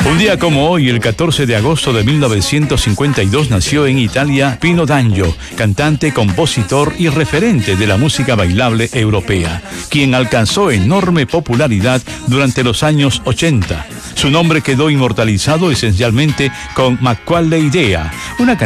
Un día como hoy, el 14 de agosto de 1952, nació en Italia Pino D'Angio, cantante, compositor y referente de la música bailable europea, quien alcanzó enorme popularidad durante los años 80. Su nombre quedó inmortalizado esencialmente con Ma quale idea, una